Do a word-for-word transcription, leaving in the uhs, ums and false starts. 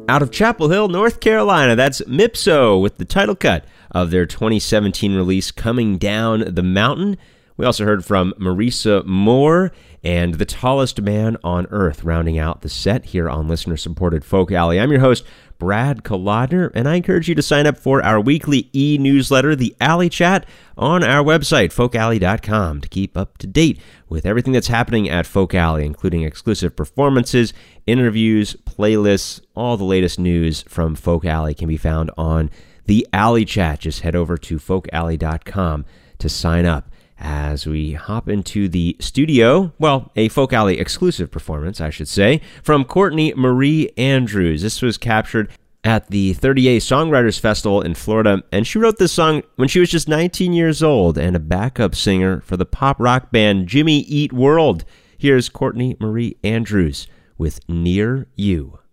Out of Chapel Hill, North Carolina, that's Mipso with the title cut of their twenty seventeen release, Coming Down the Mountain. We also heard from Marisa Moore and The Tallest Man on Earth, rounding out the set here on listener-supported Folk Alley. I'm your host, Brad Kolodner, and I encourage you to sign up for our weekly e-newsletter, The Alley Chat, on our website, folk alley dot com, to keep up to date with everything that's happening at Folk Alley, including exclusive performances, interviews, playlists. All the latest news from Folk Alley can be found on The Alley Chat. Just head over to folk alley dot com to sign up. As we hop into the studio, well, a Folk Alley exclusive performance, I should say, from Courtney Marie Andrews. This was captured at the thirty-eighth Songwriters Festival in Florida, and she wrote this song when she was just nineteen years old and a backup singer for the pop rock band Jimmy Eat World. Here's Courtney Marie Andrews with Near You.